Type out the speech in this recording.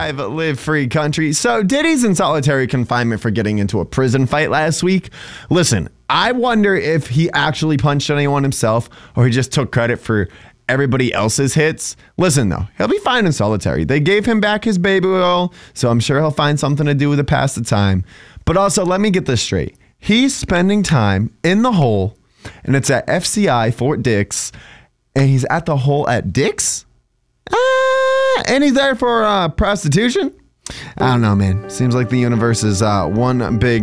105 Live Free Country. So Diddy's in solitary confinement for getting into a prison fight last week. Listen, I wonder if he actually punched anyone himself or he just took credit for everybody else's hits. Listen, though, he'll be fine in solitary. They gave him back his baby oil, so I'm sure he'll find something to do to pass the time. But also, let me get this straight. He's spending time in the hole, and it's at FCI Fort Dix, and he's at the hole at Dix? And he's there for prostitution? I don't know, man. Seems like the universe is one big